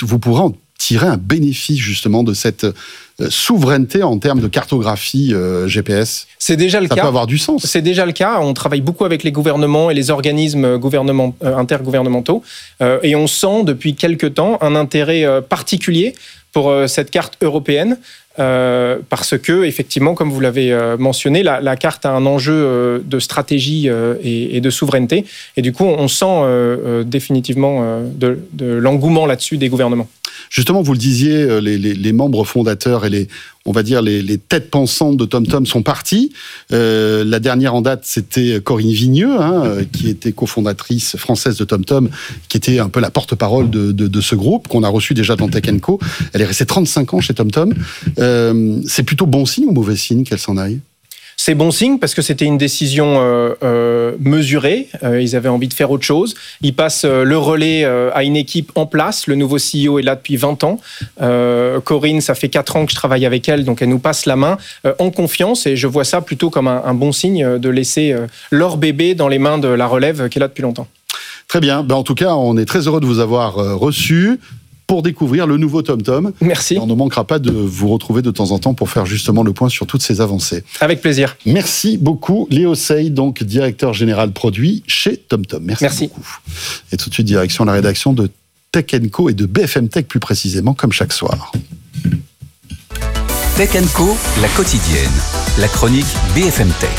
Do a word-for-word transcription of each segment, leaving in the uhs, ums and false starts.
vous pourrez en tirer un bénéfice justement de cette souveraineté en termes de cartographie euh, G P S? C'est déjà le Ça cas. peut avoir du sens. C'est déjà le cas. On travaille beaucoup avec les gouvernements et les organismes gouvernement, euh, intergouvernementaux. Euh, et on sent depuis quelques temps un intérêt euh, particulier pour euh, cette carte européenne. Euh, parce que, effectivement, comme vous l'avez euh, mentionné, la, la carte a un enjeu euh, de stratégie euh, et, et de souveraineté. Et du coup, on sent euh, euh, définitivement euh, de, de l'engouement là-dessus des gouvernements. Justement, vous le disiez, les, les, les membres fondateurs et les, on va dire les, les têtes pensantes de TomTom sont partis. Euh, la dernière en date, c'était Corinne Vigneux, hein, qui était cofondatrice française de TomTom, qui était un peu la porte-parole de, de, de ce groupe, qu'on a reçu déjà dans Tech and Co. Elle est restée trente-cinq ans chez TomTom. Euh, c'est plutôt bon signe ou mauvais signe qu'elle s'en aille ? C'est bon signe parce que c'était une décision euh, euh, mesurée. Euh, ils avaient envie de faire autre chose. Ils passent euh, le relais euh, à une équipe en place. Le nouveau C E O est là depuis vingt ans. Euh, Corinne, ça fait quatre ans que je travaille avec elle, donc elle nous passe la main euh, en confiance. Et je vois ça plutôt comme un, un bon signe de laisser euh, leur bébé dans les mains de la relève qui est là depuis longtemps. Très bien. Ben, en tout cas, on est très heureux de vous avoir euh, reçu pour découvrir le nouveau TomTom. Merci. Et on ne manquera pas de vous retrouver de temps en temps pour faire justement le point sur toutes ces avancées. Avec plaisir. Merci beaucoup, Léo Sey, donc directeur général produit chez TomTom. Merci, Merci beaucoup. Et tout de suite, direction la rédaction de Tech and Co et de B F M Tech plus précisément, comme chaque soir. Tech and Co, la quotidienne. La chronique B F M Tech.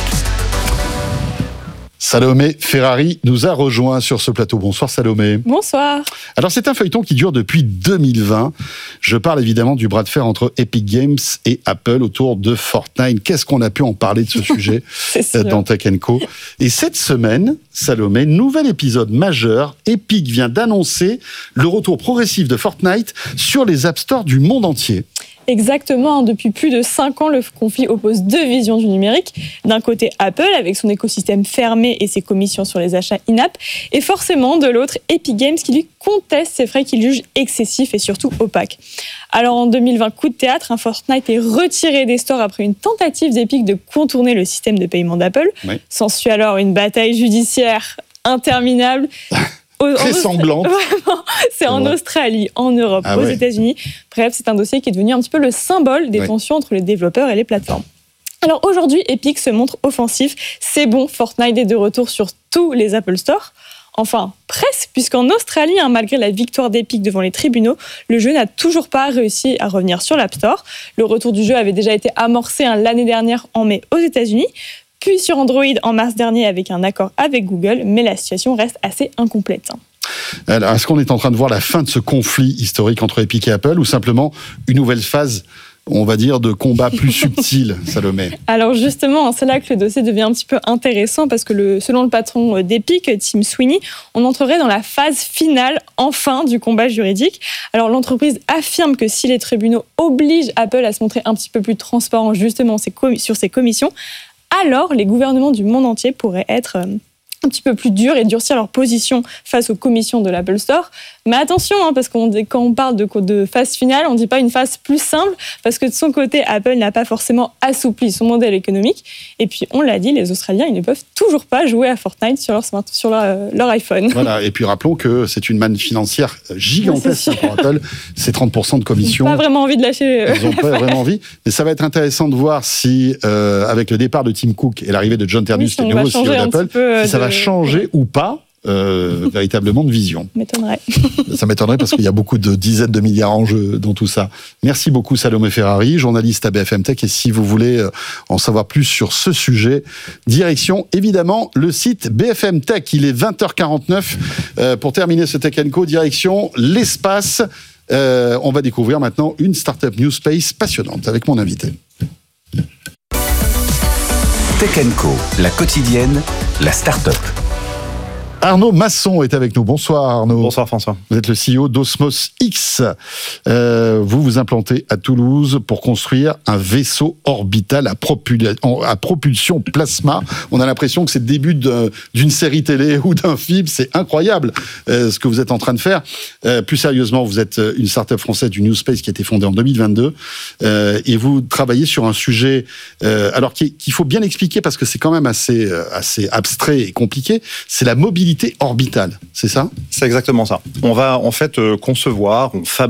Salomé Ferrari nous a rejoint sur ce plateau. Bonsoir Salomé. Bonsoir. Alors c'est un feuilleton qui dure depuis deux mille vingt. Je parle évidemment du bras de fer entre Epic Games et Apple autour de Fortnite. Qu'est-ce qu'on a pu en parler de ce sujet dans Tech and Co. Et cette semaine, Salomé, nouvel épisode majeur. Epic vient d'annoncer le retour progressif de Fortnite sur les App Store du monde entier. Exactement. Depuis plus de cinq ans, le conflit oppose deux visions du numérique. D'un côté, Apple, avec son écosystème fermé et ses commissions sur les achats in-app. Et forcément, de l'autre, Epic Games, qui lui conteste ces frais qu'il juge excessifs et surtout opaques. Alors en deux mille vingt, coup de théâtre, un Fortnite est retiré des stores après une tentative d'Epic de contourner le système de paiement d'Apple. Oui. S'ensuit alors une bataille judiciaire interminable. Très sanglante. Vraiment, c'est en Australie, en Europe, ah aux ouais. États-Unis. Bref, c'est un dossier qui est devenu un petit peu le symbole des ouais. tensions entre les développeurs et les plateformes. Alors aujourd'hui, Epic se montre offensif. C'est bon, Fortnite est de retour sur tous les Apple Store. Enfin, presque, puisqu'en Australie, hein, malgré la victoire d'Epic devant les tribunaux, le jeu n'a toujours pas réussi à revenir sur l'App Store. Le retour du jeu avait déjà été amorcé hein, l'année dernière en mai aux États-Unis. Puis sur Android en mars dernier avec un accord avec Google, mais la situation reste assez incomplète. Alors, est-ce qu'on est en train de voir la fin de ce conflit historique entre Epic et Apple ou simplement une nouvelle phase, on va dire, de combat plus subtil, Salomé? Alors justement, c'est là que le dossier devient un petit peu intéressant parce que le, selon le patron d'Epic, Tim Sweeney, on entrerait dans la phase finale, enfin, du combat juridique. Alors l'entreprise affirme que si les tribunaux obligent Apple à se montrer un petit peu plus transparent justement sur ses commissions, alors les gouvernements du monde entier pourraient être un petit peu plus durs et durcir leur position face aux commissions de l'Apple Store. Mais attention, hein, parce qu'on quand on parle de, de phase finale, on ne dit pas une phase plus simple, parce que de son côté, Apple n'a pas forcément assoupli son modèle économique. Et puis, on l'a dit, les Australiens, ils ne peuvent toujours pas jouer à Fortnite sur leur, sur leur, leur iPhone. Voilà, et puis rappelons que c'est une manne financière gigantesque pour Apple. C'est trente pour cent de commission. Ils n'ont pas vraiment envie de lâcher. Ils n'ont pas vraiment envie. Mais ça va être intéressant de voir si, euh, avec le départ de Tim Cook et l'arrivée de John Ternus, oui, le nouveau C E O d'Apple, si ça de... va changer ou pas euh, véritablement de vision. M'étonnerait. Ça m'étonnerait parce qu'il y a beaucoup de dizaines de milliards en jeu dans tout ça. Merci beaucoup Salomé Ferrari, journaliste à B F M Tech. Et si vous voulez en savoir plus sur ce sujet, direction évidemment le site B F M Tech. Il est vingt heures quarante-neuf. Euh, pour terminer ce Tech and Co, direction l'espace. Euh, on va découvrir maintenant une Startup New Space passionnante avec mon invité. Tech and Co, la quotidienne, la start-up. Arnaud Masson est avec nous. Bonsoir Arnaud. Bonsoir François. Vous êtes le C E O d'Osmos X. Euh, vous vous implantez à Toulouse pour construire un vaisseau orbital à, propul- à propulsion plasma. On a l'impression que c'est le début de, d'une série télé ou d'un film. C'est incroyable euh, ce que vous êtes en train de faire. Euh, plus sérieusement, vous êtes une start-up française du New Space qui a été fondée en deux mille vingt-deux euh, et vous travaillez sur un sujet euh, alors qu'il faut bien expliquer parce que c'est quand même assez, assez abstrait et compliqué. C'est la mobilité orbitale, c'est ça ? C'est exactement ça. On va en fait euh, concevoir, on fabrique